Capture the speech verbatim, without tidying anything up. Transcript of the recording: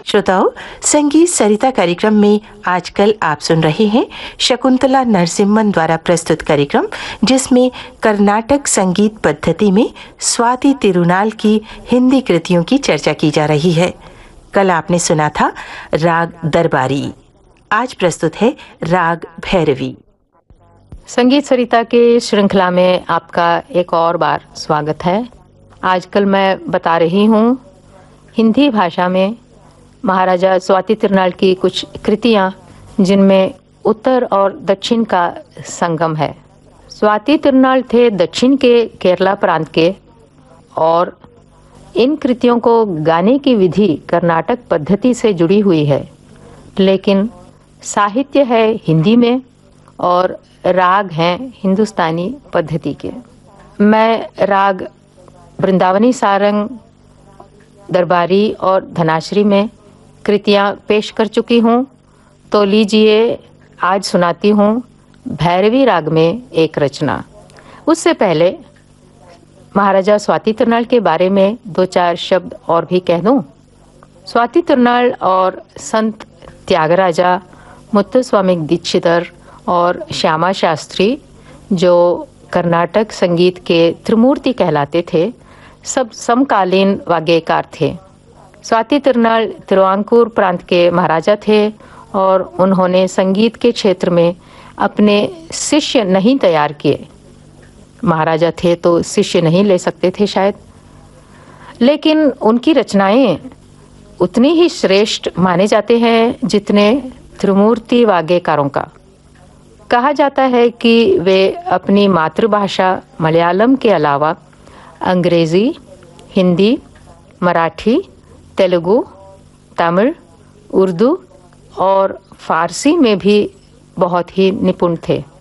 श्रोताओं, संगीत सरिता कार्यक्रम में आजकल आप सुन रहे हैं शकुंतला नरसिम्हन द्वारा प्रस्तुत कार्यक्रम, जिसमें कर्नाटक संगीत पद्धति में स्वाति तिरुनाल की हिंदी कृतियों की चर्चा की जा रही है। कल आपने सुना था राग दरबारी, आज प्रस्तुत है राग भैरवी। संगीत सरिता के श्रृंखला में आपका एक और बार स्वागत है। आजकल मैं बता रही हूँ हिंदी भाषा में महाराजा स्वाति तिरुनाल की कुछ कृतियाँ, जिनमें उत्तर और दक्षिण का संगम है। स्वाति तिरुनाल थे दक्षिण के केरला प्रांत के, और इन कृतियों को गाने की विधि कर्नाटक पद्धति से जुड़ी हुई है, लेकिन साहित्य है हिंदी में और राग हैं हिंदुस्तानी पद्धति के। मैं राग वृंदावनी सारंग, दरबारी और धनाश्री में कृतियाँ पेश कर चुकी हूँ, तो लीजिए आज सुनाती हूँ भैरवी राग में एक रचना। उससे पहले महाराजा स्वाति तिरुनाल के बारे में दो चार शब्द और भी कह दूँ। स्वाति तिरुनाल और संत त्यागराजा, मुत्तुस्वामी दीक्षितर और श्यामा शास्त्री, जो कर्नाटक संगीत के त्रिमूर्ति कहलाते थे, सब समकालीन वाग्यकार थे। स्वाति तिरुनाल तिरुवांकूर प्रांत के महाराजा थे और उन्होंने संगीत के क्षेत्र में अपने शिष्य नहीं तैयार किए। महाराजा थे तो शिष्य नहीं ले सकते थे शायद, लेकिन उनकी रचनाएं उतनी ही श्रेष्ठ माने जाते हैं जितने त्रिमूर्ति वाग्यकारों का। कहा जाता है कि वे अपनी मातृभाषा मलयालम के अलावा अंग्रेज़ी, हिंदी, मराठी, तेलुगु, तमिल, उर्दू और फारसी में भी बहुत ही निपुण थे।